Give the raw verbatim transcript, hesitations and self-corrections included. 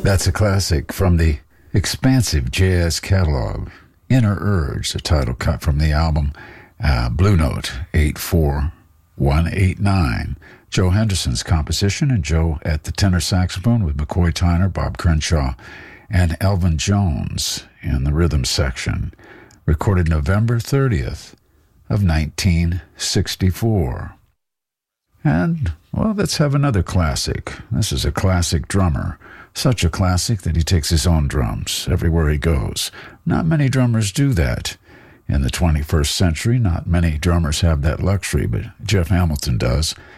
That's a classic from the expansive jazz catalog, Inner Urge, the title cut from the album uh, Blue Note eight four one eight nine. Joe Henderson's composition, and Joe at the tenor saxophone with McCoy Tyner, Bob Crenshaw, and Elvin Jones in the rhythm section. Recorded November thirtieth of nineteen sixty-four. And, well, let's have another classic. This is a classic drummer. Such a classic that he takes his own drums everywhere he goes. Not many drummers do that. In the twenty-first century, not many drummers have that luxury, but Jeff Hamilton does.